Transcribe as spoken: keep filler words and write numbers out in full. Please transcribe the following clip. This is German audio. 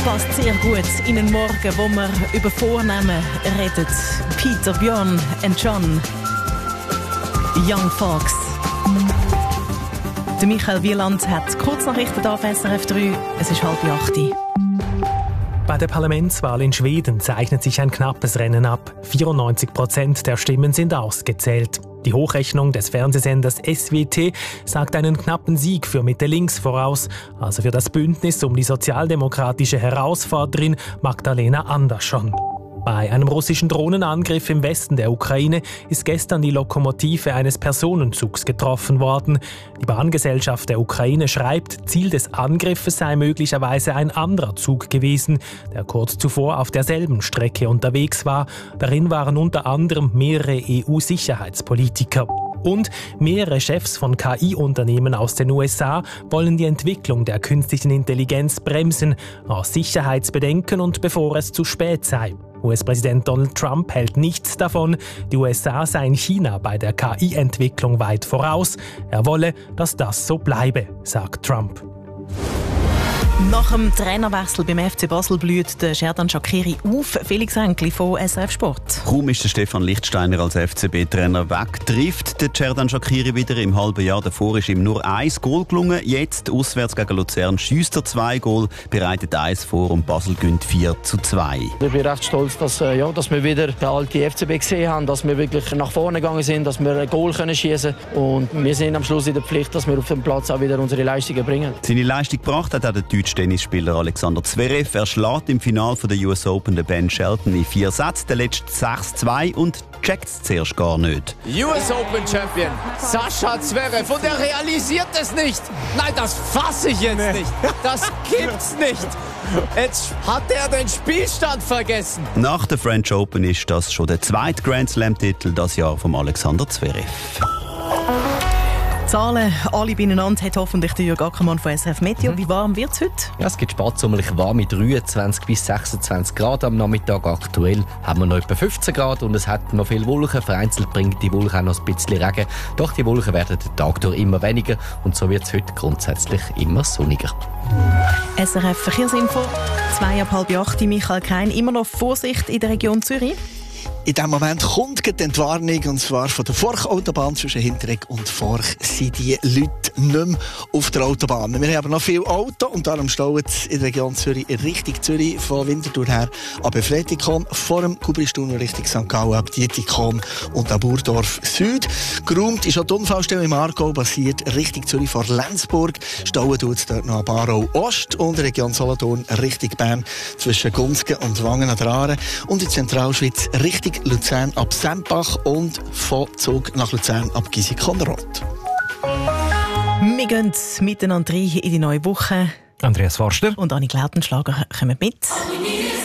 passt sehr gut in einen Morgen, wo wir über Vornamen reden. Peter, Björn und John. Young Fox. Der Michael Wieland hat Kurznachrichten auf S R F drei. Es ist halb acht. Bei der Parlamentswahl in Schweden zeichnet sich ein knappes Rennen ab. vierundneunzig Prozent der Stimmen sind ausgezählt. Die Hochrechnung des Fernsehsenders S W T sagt einen knappen Sieg für Mitte-Links voraus, also für das Bündnis um die sozialdemokratische Herausforderin Magdalena Andersson. Bei einem russischen Drohnenangriff im Westen der Ukraine ist gestern die Lokomotive eines Personenzugs getroffen worden. Die Bahngesellschaft der Ukraine schreibt, Ziel des Angriffes sei möglicherweise ein anderer Zug gewesen, der kurz zuvor auf derselben Strecke unterwegs war. Darin waren unter anderem mehrere E U-Sicherheitspolitiker. Und mehrere Chefs von K I-Unternehmen aus den U S A wollen die Entwicklung der künstlichen Intelligenz bremsen, aus Sicherheitsbedenken und bevor es zu spät sei. U S-Präsident Donald Trump hält nichts davon. Die U S A seien China bei der K I-Entwicklung weit voraus. Er wolle, dass das so bleibe, sagt Trump. Nach dem Trainerwechsel beim F C Basel blüht der Xherdan Shaqiri auf. Felix Enkli von S R F Sport. Kaum ist der Stefan Lichtsteiner als F C B-Trainer weg, trifft der Xherdan Shaqiri wieder. Im halben Jahr davor ist ihm nur ein Goal gelungen. Jetzt, auswärts gegen Luzern, schiesst er zwei Goal, bereitet eins vor und Basel gewinnt vier zu zwei. Ich bin recht stolz, dass, äh, ja, dass wir wieder den alten F C B gesehen haben, dass wir wirklich nach vorne gegangen sind, dass wir ein Goal können schießen und wir sind am Schluss in der Pflicht, dass wir auf dem Platz auch wieder unsere Leistungen bringen. Seine Leistung gebracht hat auch der deutsche Tennisspieler Alexander Zverev. Er schlägt im Finale der U S Open den Ben Shelton in vier Sätzen, der letzte sechs zwei und checkt es zuerst gar nicht. U S Open Champion Sascha Zverev und er realisiert es nicht. Nein, das fasse ich jetzt nicht. Das gibt's nicht. Jetzt hat er den Spielstand vergessen. Nach der French Open ist das schon der zweite Grand Slam-Titel das Jahr von Alexander Zverev. Zahlen alle beieinander hat hoffentlich der Jürg Ackermann von S R F Meteo. Wie warm wird es heute? Ja, es gibt spatsommerlich warme dreiundzwanzig bis sechsundzwanzig Grad am Nachmittag. Aktuell haben wir noch etwa fünfzehn Grad und es hat noch viele Wolken. Vereinzelt bringt die Wolken auch noch ein bisschen Regen. Doch die Wolken werden den Tag durch immer weniger und so wird es heute grundsätzlich immer sonniger. S R F Verkehrsinfo, zwei ab halb acht, Michael Kein. Immer noch Vorsicht in der Region Zürich? In diesem Moment kommt die Entwarnung, und zwar von der Forch-Autobahn zwischen Hinteregg und Forch sind die Leute nicht mehr auf der Autobahn. Wir haben aber noch viele Autos und darum stauen in der Region Zürich in Richtung Zürich von Winterthur her ab Befreitikon, vor dem Kubristunnel Richtung Sankt Gallen ab Dietikon und ab Burdorf Süd. Geräumt ist auch die Unfallstelle im Aargau, basiert Richtung Zürich vor Lenzburg. Stauen tut es dort noch ab Aarau Ost und der Region Solothurn Richtung Bern zwischen Gunzgen und Wangen an der Aare und in Zentralschweiz Richtung Luzern ab Sempach und von Zug nach Luzern ab Gisikon-Roth. Wir gehen miteinander rein in die neue Woche. Andreas Forster und Anni Glautenschlager kommen mit.